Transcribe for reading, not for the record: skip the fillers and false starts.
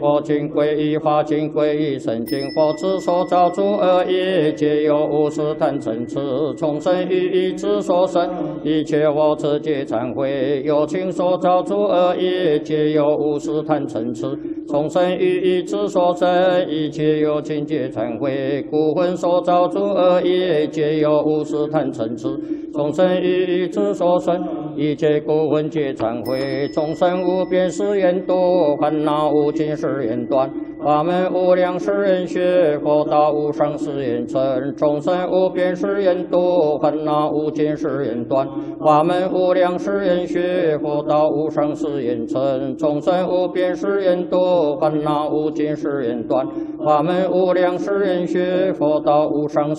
佛经归一，法经归一，圣经佛之所造诸恶业，皆由无始贪嗔痴众生于意之所生。一切我自皆忏悔，有情所造诸恶业，皆由无始贪嗔痴众生于意之所生。一切有情皆忏悔，故魂所造诸恶业，皆由无始贪嗔痴众生于意之所生。一切故魂皆忏悔，众生无边誓愿度，烦恼无尽誓愿断，法门无量誓愿学，佛道无上誓愿成。众生无边誓愿度，烦恼无尽誓愿断，法门无量誓愿学，佛道无上誓愿成。众生无边誓愿度，烦恼无尽誓愿断，法门无量誓愿学，佛道无上